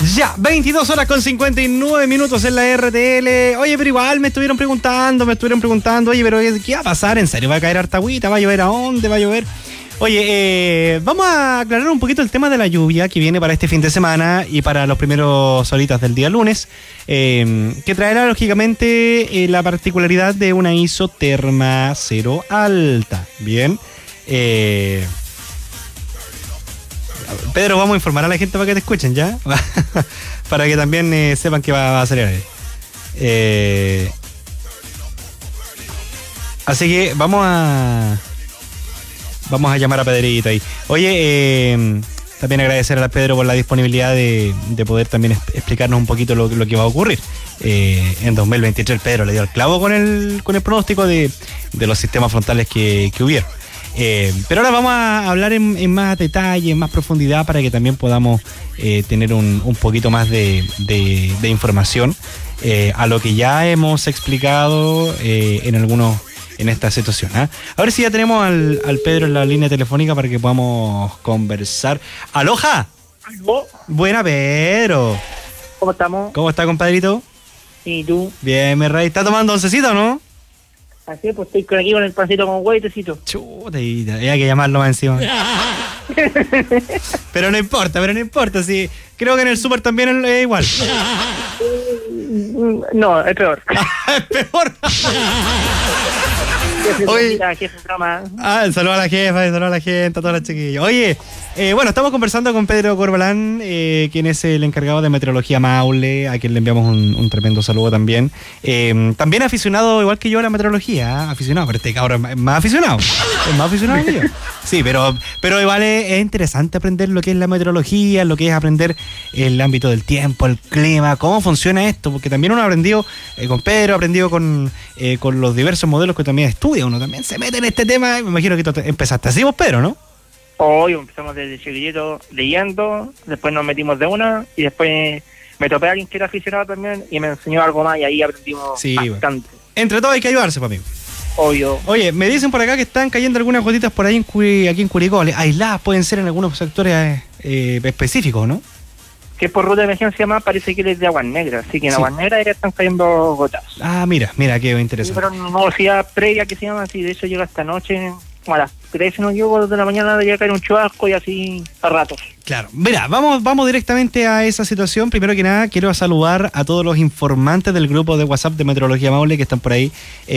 Ya, 22 horas con 59 minutos en la RTL. Oye, pero igual me estuvieron preguntando, oye, pero ¿qué va a pasar? ¿En serio va a caer harta agüita? ¿Va a llover a dónde? ¿Va a llover? Oye, vamos a aclarar un poquito el tema de la lluvia que viene para este fin de semana y para los primeros horitas del día lunes, que traerá lógicamente la particularidad de una isoterma cero alta. Bien. Pedro, vamos a informar a la gente para que te escuchen, ¿ya? Para que también sepan que va a salir. Así que vamos a llamar a Pedrito ahí. Oye, también agradecer a Pedro por la disponibilidad de poder también explicarnos un poquito lo que va a ocurrir. En 2023 Pedro le dio el clavo con el pronóstico de los sistemas frontales que hubieron. Pero ahora vamos a hablar en más detalle, en más profundidad, para que también podamos tener un poquito más de información a lo que ya hemos explicado en esta situación. A ver si ya tenemos al Pedro en la línea telefónica para que podamos conversar. ¡Aloha! ¿Aló? Buena, Pedro. ¿Cómo estamos? ¿Cómo está, compadrito? ¿Y tú? Bien, mi rey. ¿Está tomando oncecito o no? Así pues estoy aquí con el pancito con huevitecito. Chuta, hay que llamarlo más encima. Pero no importa, sí. Creo que en el súper también es igual. No, es peor. Es peor. Oye. Saludos a la jefa, saludos a la gente, a todas las chiquillas. Oye, bueno, estamos conversando con Pedro Corbalán, quien es el encargado de meteorología Maule, a quien le enviamos un tremendo saludo también. También aficionado, igual que yo, a la meteorología, aficionado, pero este cabrón es más aficionado. Es más aficionado que yo. Sí, pero igual es interesante aprender lo que es la meteorología, lo que es aprender el ámbito del tiempo, el clima, cómo funciona esto, porque también uno ha aprendido con Pedro, ha aprendido con los diversos modelos que también estudia, uno también se mete en este tema. Me imagino que tú empezaste así vos, Pedro, ¿no? Hoy empezamos desde chiquitito leyendo, después nos metimos de una y después me topé a alguien que era aficionado también y me enseñó algo más y ahí aprendimos bastante. Bueno. Entre todos hay que ayudarse, papi. Obvio. Oye, me dicen por acá que están cayendo algunas gotitas por ahí aquí en Curicó, aisladas, pueden ser en algunos sectores específicos, ¿no? Que por ruta de emergencia más parece que es de Aguas Negras, así que en Aguas Negras ya están cayendo gotas. Ah, mira, qué interesante. Sí, pero no hacía previa que se llama así, de hecho llega esta noche, como a las 3, no llego de la mañana, debería caer un chubasco y así a ratos. Claro, mira, vamos directamente a esa situación. Primero que nada, quiero saludar a todos los informantes del grupo de WhatsApp de Meteorología Maule que están por ahí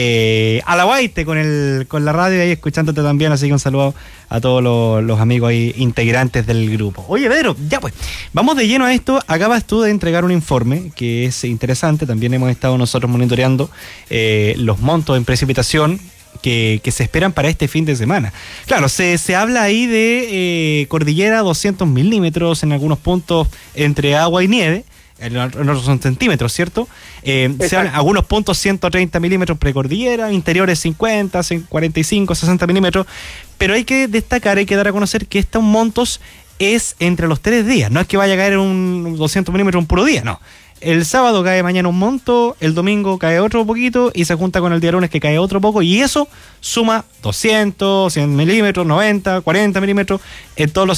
a la guaite con la radio ahí escuchándote también, así que un saludo a todos los amigos ahí integrantes del grupo. Oye, Pedro, ya pues, vamos de lleno a esto. Acabas tú de entregar un informe que es interesante, también hemos estado nosotros monitoreando los montos en precipitación que se esperan para este fin de semana. Claro, se habla ahí de cordillera 200 milímetros en algunos puntos entre agua y nieve, en otros son centímetros, ¿cierto? Se habla algunos puntos 130 milímetros precordillera, interiores 50, 45, 60 milímetros, pero hay que destacar, hay que dar a conocer que estos montos es entre los 3 días, no es que vaya a caer un 200 milímetros un puro día, no. El sábado cae mañana un monto, el domingo cae otro poquito y se junta con el día lunes que cae otro poco y eso suma 200, 100 milímetros, 90, 40 milímetros en todos los